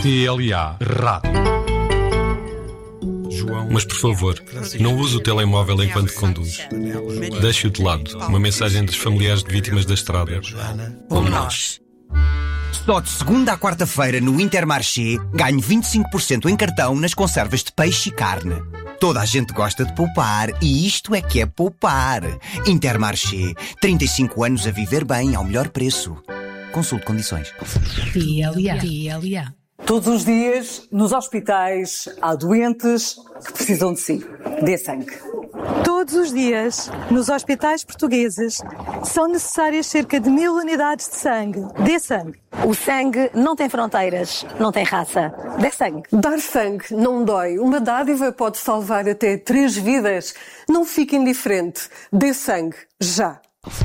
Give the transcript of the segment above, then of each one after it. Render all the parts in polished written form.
TLA Rádio. Mas por favor, não use o telemóvel enquanto conduz. Deixe-o de lado. Uma mensagem dos familiares de vítimas da estrada. Como nós. Só de segunda à quarta-feira no Intermarché ganho 25% em cartão nas conservas de peixe e carne. Toda a gente gosta de poupar e isto é que é poupar. Intermarché, 35 anos a viver bem ao melhor preço. Consulte condições. TLA. Todos os dias, nos hospitais, há doentes que precisam de si. Dê sangue. Todos os dias, nos hospitais portugueses, são necessárias cerca de 1000 unidades de sangue. Dê sangue. O sangue não tem fronteiras, não tem raça. Dê sangue. Dar sangue não dói. Uma dádiva pode salvar até 3 vidas. Não fique indiferente. Dê sangue. Já.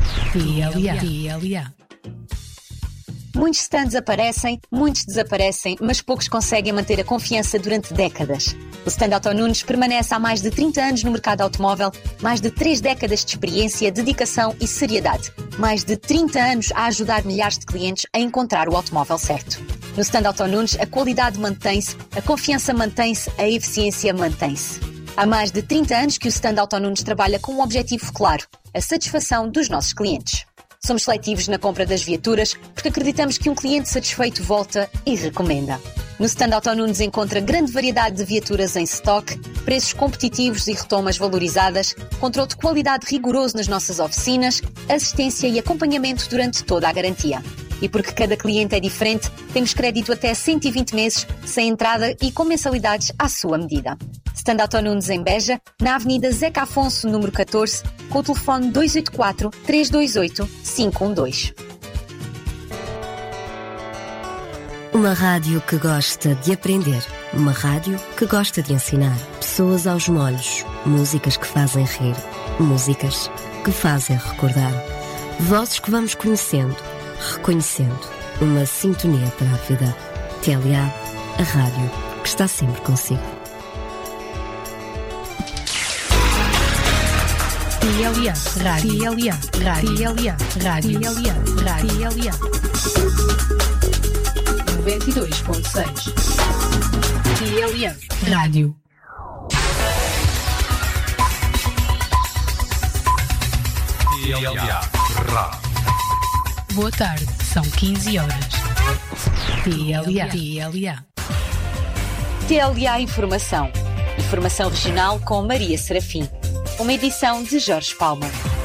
TLA. Muitos stands aparecem, muitos desaparecem, mas poucos conseguem manter a confiança durante décadas. O stand Auto Nunes permanece há mais de 30 anos no mercado automóvel, mais de 3 décadas de experiência, dedicação e seriedade. Mais de 30 anos a ajudar milhares de clientes a encontrar o automóvel certo. No stand Auto Nunes, a qualidade mantém-se, a confiança mantém-se, a eficiência mantém-se. Há mais de 30 anos que o stand Auto Nunes trabalha com um objetivo claro, a satisfação dos nossos clientes. Somos seletivos na compra das viaturas porque acreditamos que um cliente satisfeito volta e recomenda. No stand Auto Nunes encontra grande variedade de viaturas em stock, preços competitivos e retomas valorizadas, controle de qualidade rigoroso nas nossas oficinas, assistência e acompanhamento durante toda a garantia. E porque cada cliente é diferente, temos crédito até 120 meses, sem entrada e com mensalidades à sua medida. Stand Auto Nunes em Beja, na Avenida Zeca Afonso, número 14, com o telefone 284-328-512. Uma rádio que gosta de aprender. Uma rádio que gosta de ensinar. Pessoas aos molhos. Músicas que fazem rir. Músicas que fazem recordar. Vozes que vamos conhecendo, reconhecendo. Uma sintonia para a vida. TLA, a rádio que está sempre consigo. TLA, rádio. TLA. 92.6. TLA, rádio. TLA Rádio. Boa tarde, são 15 horas. TLA Informação. Informação regional com Maria Serafim. Uma edição de Jorge Palma.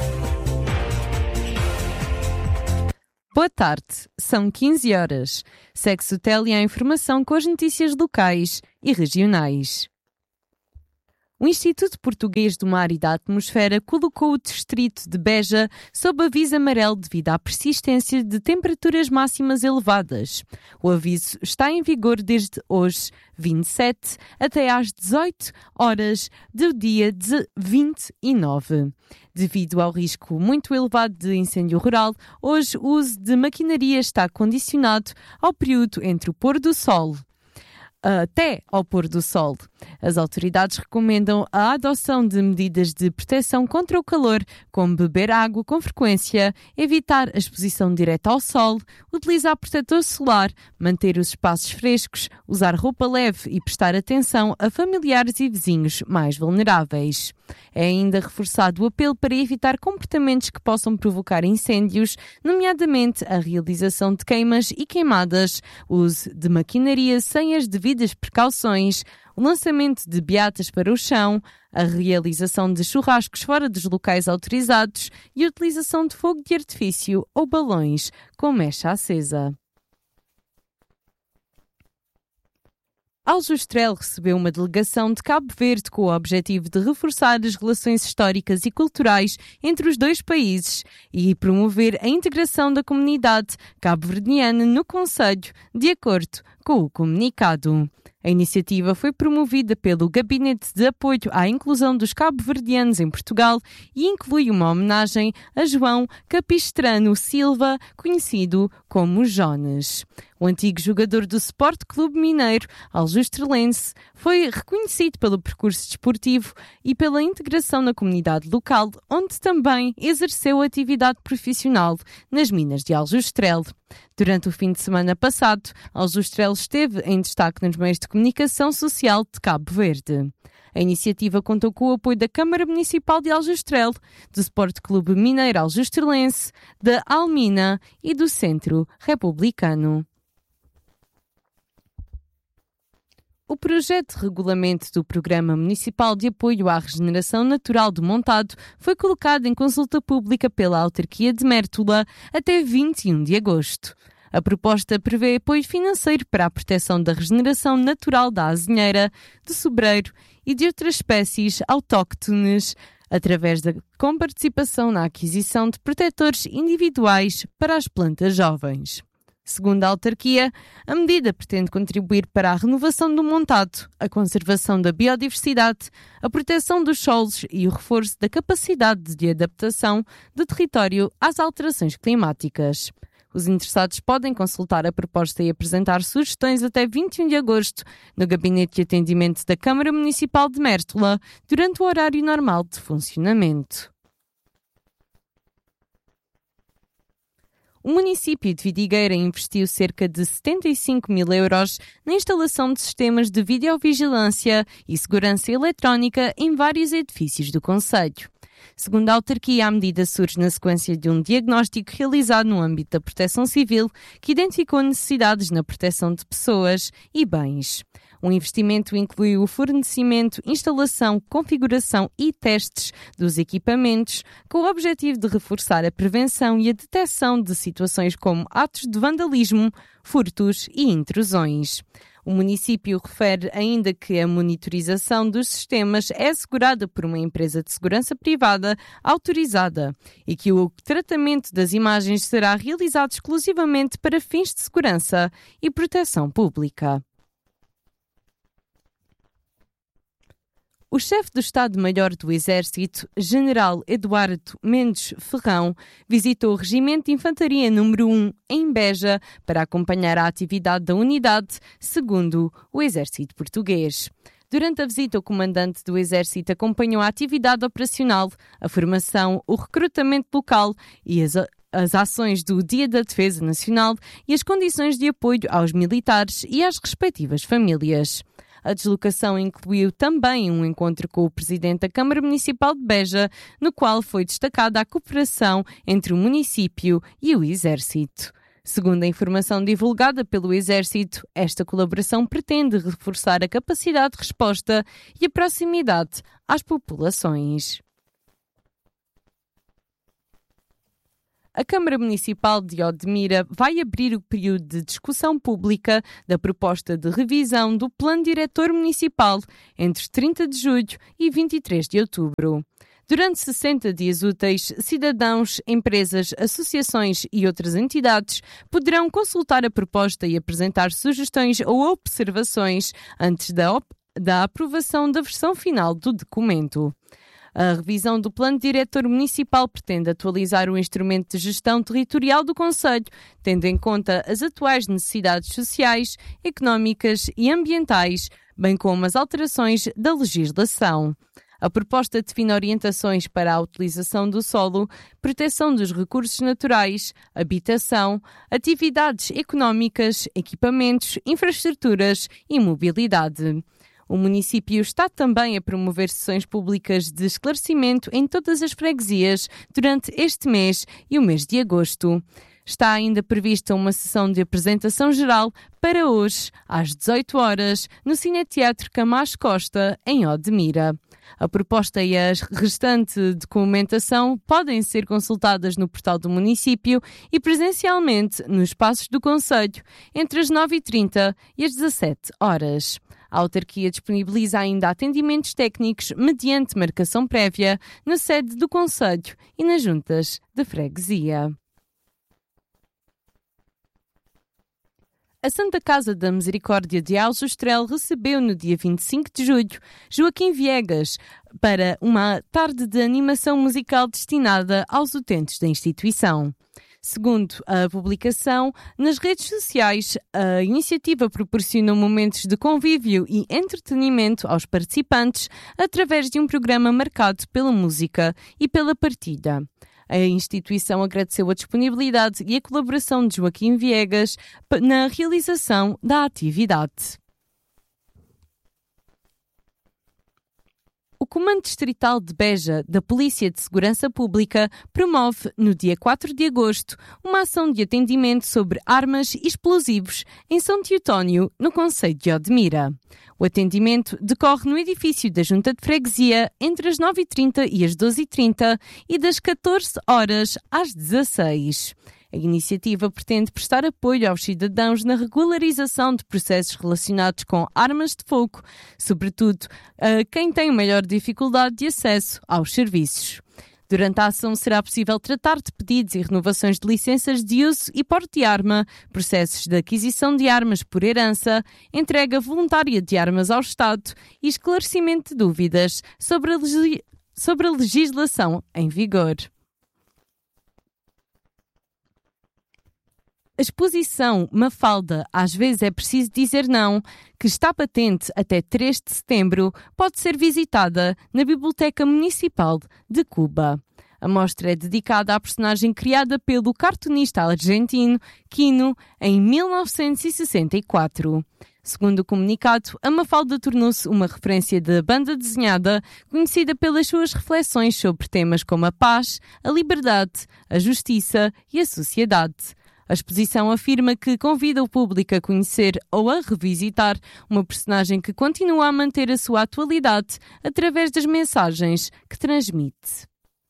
Boa tarde, são 15 horas. Segue-se o TLA Informação com as notícias locais e regionais. O Instituto Português do Mar e da Atmosfera colocou o distrito de Beja sob aviso amarelo devido à persistência de temperaturas máximas elevadas. O aviso está em vigor desde hoje, 27, até às 18 horas do dia 29. Devido ao risco muito elevado de incêndio rural, hoje o uso de maquinaria está condicionado ao período entre o pôr do sol até ao pôr do sol. As autoridades recomendam a adoção de medidas de proteção contra o calor, como beber água com frequência, evitar a exposição direta ao sol, utilizar protetor solar, manter os espaços frescos, usar roupa leve e prestar atenção a familiares e vizinhos mais vulneráveis. É ainda reforçado o apelo para evitar comportamentos que possam provocar incêndios, nomeadamente a realização de queimas e queimadas, o uso de maquinaria sem as devidas precauções, o lançamento de beatas para o chão, a realização de churrascos fora dos locais autorizados e a utilização de fogo de artifício ou balões com mecha acesa. Aljustrel recebeu uma delegação de Cabo Verde com o objetivo de reforçar as relações históricas e culturais entre os dois países e promover a integração da comunidade cabo-verdiana no concelho, de acordo com o comunicado. A iniciativa foi promovida pelo Gabinete de Apoio à Inclusão dos Cabo-Verdianos em Portugal e inclui uma homenagem a João Capistrano Silva, conhecido como Jonas. O antigo jogador do Sport Clube Mineiro, aljustrelense, foi reconhecido pelo percurso desportivo e pela integração na comunidade local, onde também exerceu atividade profissional nas minas de Aljustrel. Durante o fim de semana passado, Aljustrel esteve em destaque nos meios de comunicação social de Cabo Verde. A iniciativa contou com o apoio da Câmara Municipal de Aljustrel, do Sport Clube Mineiro Aljustrelense, da Almina e do Centro Republicano. O projeto de regulamento do Programa Municipal de Apoio à Regeneração Natural do Montado foi colocado em consulta pública pela autarquia de Mértola até 21 de agosto. A proposta prevê apoio financeiro para a proteção da regeneração natural da azinheira, do sobreiro e de outras espécies autóctones, através da comparticipação na aquisição de protetores individuais para as plantas jovens. Segundo a autarquia, a medida pretende contribuir para a renovação do montado, a conservação da biodiversidade, a proteção dos solos e o reforço da capacidade de adaptação do território às alterações climáticas. Os interessados podem consultar a proposta e apresentar sugestões até 21 de agosto no Gabinete de Atendimento da Câmara Municipal de Mértola, durante o horário normal de funcionamento. O município de Vidigueira investiu cerca de 75 mil euros na instalação de sistemas de videovigilância e segurança eletrónica em vários edifícios do concelho. Segundo a autarquia, a medida surge na sequência de um diagnóstico realizado no âmbito da Proteção Civil que identificou necessidades na proteção de pessoas e bens. O investimento inclui o fornecimento, instalação, configuração e testes dos equipamentos, com o objetivo de reforçar a prevenção e a detecção de situações como atos de vandalismo, furtos e intrusões. O município refere ainda que a monitorização dos sistemas é assegurada por uma empresa de segurança privada autorizada e que o tratamento das imagens será realizado exclusivamente para fins de segurança e proteção pública. O chefe do Estado-Maior do Exército, General Eduardo Mendes Ferrão, visitou o Regimento de Infantaria número 1 em Beja para acompanhar a atividade da unidade, segundo o Exército Português. Durante a visita, o comandante do Exército acompanhou a atividade operacional, a formação, o recrutamento local e as ações do Dia da Defesa Nacional e as condições de apoio aos militares e às respectivas famílias. A deslocação incluiu também um encontro com o presidente da Câmara Municipal de Beja, no qual foi destacada a cooperação entre o município e o Exército. Segundo a informação divulgada pelo Exército, esta colaboração pretende reforçar a capacidade de resposta e a proximidade às populações. A Câmara Municipal de Odmira vai abrir o período de discussão pública da proposta de revisão do Plano Diretor Municipal entre 30 de julho e 23 de outubro. Durante 60 dias úteis, cidadãos, empresas, associações e outras entidades poderão consultar a proposta e apresentar sugestões ou observações antes da aprovação da versão final do documento. A revisão do Plano Diretor Municipal pretende atualizar o instrumento de gestão territorial do concelho, tendo em conta as atuais necessidades sociais, económicas e ambientais, bem como as alterações da legislação. A proposta define orientações para a utilização do solo, proteção dos recursos naturais, habitação, atividades económicas, equipamentos, infraestruturas e mobilidade. O município está também a promover sessões públicas de esclarecimento em todas as freguesias durante este mês e o mês de agosto. Está ainda prevista uma sessão de apresentação geral para hoje, às 18 horas, no Cineteatro Camacho Costa, em Odmira. A proposta e a restante documentação podem ser consultadas no portal do município e presencialmente nos espaços do concelho, entre as 9h30 e as 17 horas. A autarquia disponibiliza ainda atendimentos técnicos mediante marcação prévia na sede do concelho e nas juntas de freguesia. A Santa Casa da Misericórdia de Aljustrel recebeu no dia 25 de julho Joaquim Viegas para uma tarde de animação musical destinada aos utentes da instituição. Segundo a publicação, nas redes sociais, a iniciativa proporciona momentos de convívio e entretenimento aos participantes através de um programa marcado pela música e pela partilha. A instituição agradeceu a disponibilidade e a colaboração de Joaquim Viegas na realização da atividade. O Comando Distrital de Beja, da Polícia de Segurança Pública, promove, no dia 4 de agosto, uma ação de atendimento sobre armas e explosivos em São Teotónio, no concelho de Odmira. O atendimento decorre no edifício da Junta de Freguesia entre as 9h30 e as 12h30 e das 14 horas às 16h. A iniciativa pretende prestar apoio aos cidadãos na regularização de processos relacionados com armas de fogo, sobretudo a quem tem maior dificuldade de acesso aos serviços. Durante a ação será possível tratar de pedidos e renovações de licenças de uso e porte de arma, processos de aquisição de armas por herança, entrega voluntária de armas ao Estado e esclarecimento de dúvidas sobre a legislação em vigor. A exposição Mafalda, às vezes é preciso dizer não, que está patente até 3 de setembro, pode ser visitada na Biblioteca Municipal de Cuba. A mostra é dedicada à personagem criada pelo cartunista argentino Quino em 1964. Segundo o comunicado, a Mafalda tornou-se uma referência de banda desenhada conhecida pelas suas reflexões sobre temas como a paz, a liberdade, a justiça e a sociedade. A exposição afirma que convida o público a conhecer ou a revisitar uma personagem que continua a manter a sua atualidade através das mensagens que transmite.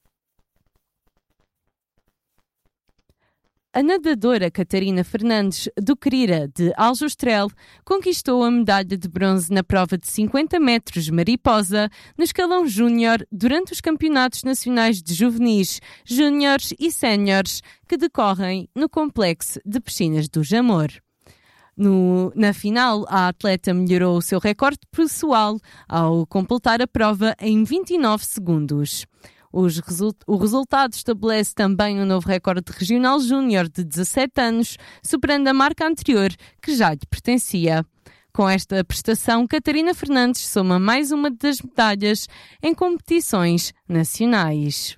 A nadadora Catarina Fernandes, do Querira de Aljustrel, conquistou a medalha de bronze na prova de 50 metros mariposa no escalão júnior durante os campeonatos nacionais de juvenis, júniores e séniores que decorrem no complexo de piscinas do Jamor. Na final, a atleta melhorou o seu recorde pessoal ao completar a prova em 29 segundos. O resultado estabelece também um novo recorde regional júnior de 17 anos, superando a marca anterior que já lhe pertencia. Com esta prestação, Catarina Fernandes soma mais uma das medalhas em competições nacionais.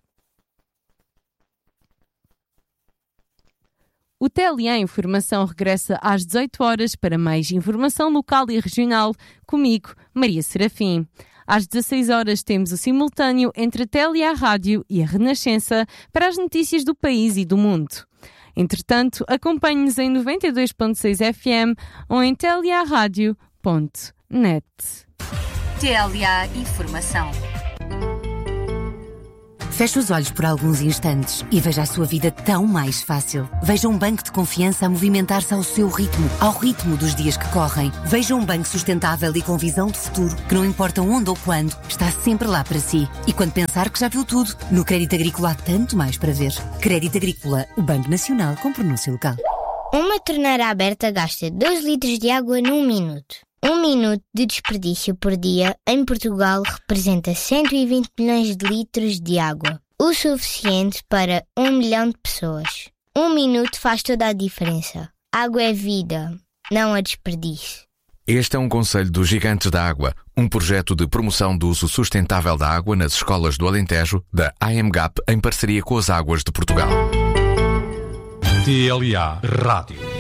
O TLA Informação regressa às 18 horas para mais informação local e regional, comigo, Maria Serafim. Às 16 horas temos o simultâneo entre a TLA Rádio e a Renascença para as notícias do país e do mundo. Entretanto, acompanhe-nos em 92.6 FM ou em tlaradio.net. TLA Informação. Feche os olhos por alguns instantes e veja a sua vida tão mais fácil. Veja um banco de confiança a movimentar-se ao seu ritmo, ao ritmo dos dias que correm. Veja um banco sustentável e com visão de futuro, que não importa onde ou quando, está sempre lá para si. E quando pensar que já viu tudo, no Crédito Agrícola há tanto mais para ver. Crédito Agrícola, o Banco Nacional com pronúncia local. Uma torneira aberta gasta 2 litros de água num minuto. 1 minuto de desperdício por dia em Portugal representa 120 milhões de litros de água, o suficiente para 1 milhão de pessoas. 1 minuto faz toda a diferença. Água é vida, não a desperdício. Este é um conselho dos Gigantes da Água, um projeto de promoção do uso sustentável da água nas escolas do Alentejo, da AMGAP, em parceria com as Águas de Portugal. TLA Rádio.